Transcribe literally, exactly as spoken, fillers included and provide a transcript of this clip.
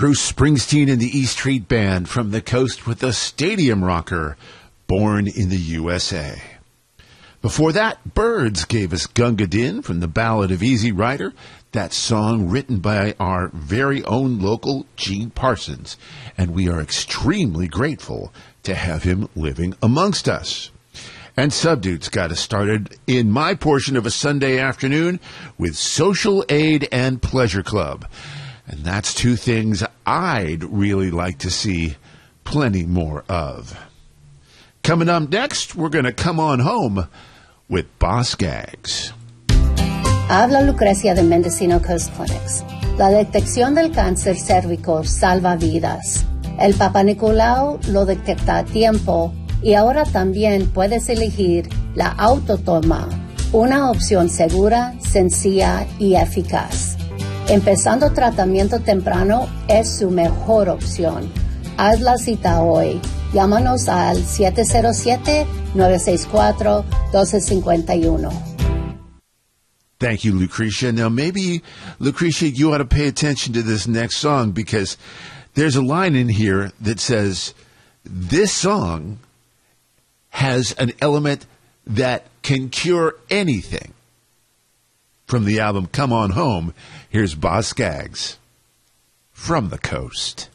Bruce Springsteen and the E Street Band from the coast with the Stadium Rocker, Born in the U S A. Before that, Birds gave us Gunga Din from the Ballad of Easy Rider, that song written by our very own local Gene Parsons, and we are extremely grateful to have him living amongst us. And Subdudes got us started in my portion of a Sunday afternoon with Social Aid and Pleasure Club. And that's two things I'd really like to see plenty more of. Coming up next, we're going to come on home with Boss Gags. Habla Lucrecia de Mendocino Coast Clinics. La detección del cáncer cérvico salva vidas. El Papa Nicolau lo detecta a tiempo y ahora también puedes elegir la autotoma, una opción segura, sencilla y eficaz. Empezando tratamiento temprano es su mejor opción. Haz la cita hoy. Llámanos al siete cero siete, nueve seis cuatro, uno dos cinco uno. Thank you, Lucretia. Now, maybe, Lucretia, you ought to pay attention to this next song because there's a line in here that says, this song has an element that can cure anything. From the album Come On Home, here's Boss Gags from the coast.